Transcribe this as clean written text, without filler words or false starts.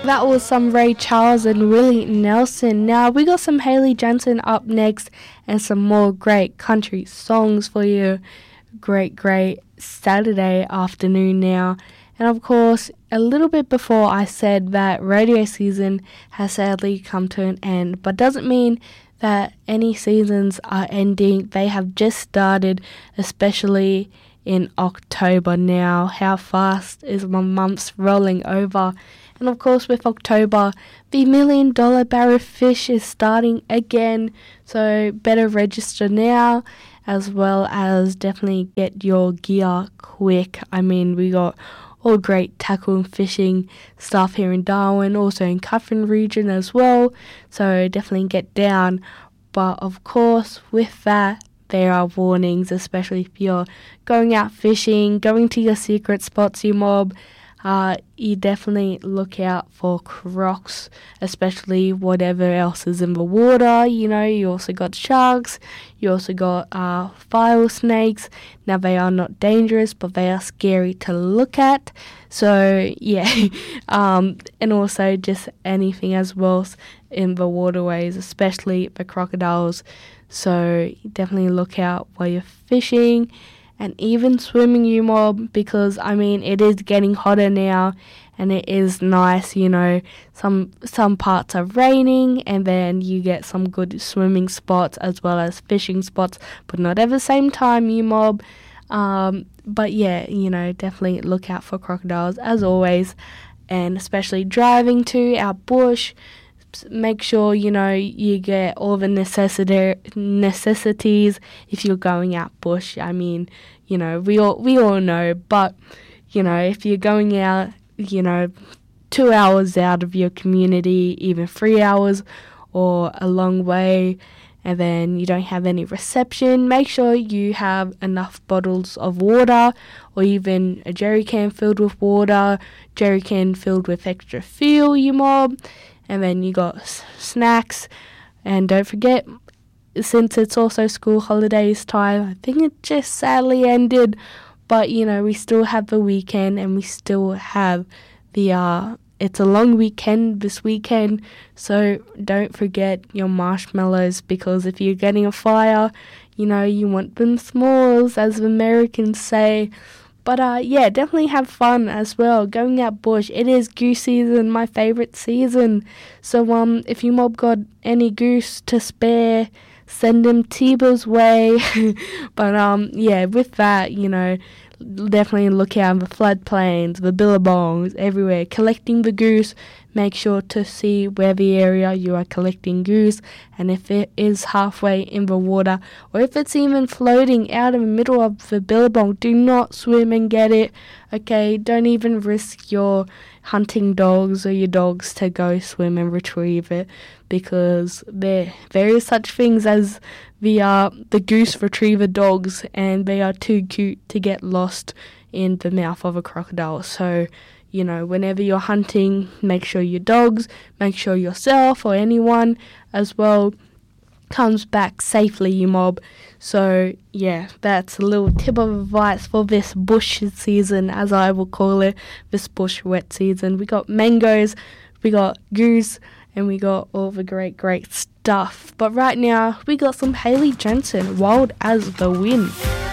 That was some Ray Charles and Willie Nelson. Now we got some Haley Jensen up next and some more great country songs for you. Great Saturday afternoon now. And of course, a little bit before I said that radio season has sadly come to an end, but doesn't mean that any seasons are ending. They have just started, especially in October now. How fast is my months rolling over? And of course, with October, the $1 Million Barra Fish is starting again, so better register now, as well as definitely get your gear quick. I mean, we got all great tackle and fishing stuff here in Darwin, also in Katherine region as well, so definitely get down. But of course, with that, there are warnings, especially if you're going out fishing, going to your secret spots, you mob. You definitely look out for crocs, especially whatever else is in the water. You know, you also got sharks, you also got file snakes. Now, they are not dangerous, but they are scary to look at. So, yeah, and also just anything as well in the waterways, especially the crocodiles. So, definitely look out while you're fishing. And even swimming, you mob, because, I mean, it is getting hotter now, and it is nice, you know. Some parts are raining, and then you get some good swimming spots as well as fishing spots, but not at the same time, you mob. But yeah, you know, definitely look out for crocodiles, as always, and especially driving to our bush. Make sure, you know, you get all the necessities if you're going out bush. I mean, you know, we all know, but, you know, if you're going out, you know, 2 hours out of your community, even 3 hours, or a long way, and then you don't have any reception, make sure you have enough bottles of water, or even a jerry can filled with water, jerry can filled with extra fuel, you mob. And then you got snacks. And don't forget, since it's also school holidays time, I think it just sadly ended. But, you know, we still have the weekend, and we still have the, it's a long weekend this weekend. So don't forget your marshmallows, because if you're getting a fire, you know, you want them smalls, as the Americans say. But, yeah, definitely have fun as well. Going out bush. It is goose season, my favourite season. So, if you mob got any goose to spare, send them Tiba's way. But, yeah, with that, you know, definitely look out the floodplains, the billabongs, everywhere. Collecting the goose. Make sure to see where the area you are collecting goose, and if it is halfway in the water, or if it's even floating out in the middle of the billabong, do not swim and get it, okay? Don't even risk your hunting dogs or your dogs to go swim and retrieve it, because there is such things as the goose retriever dogs, and they are too cute to get lost in the mouth of a crocodile. So, you know, whenever you're hunting, make sure your dogs, make sure yourself or anyone as well comes back safely, you mob. So, yeah, that's a little tip of advice for this bush season, as I will call it, this bush wet season. We got mangoes, we got goose, and we got all the great stuff. But right now, we got some Haley Jensen, Wild as the Wind.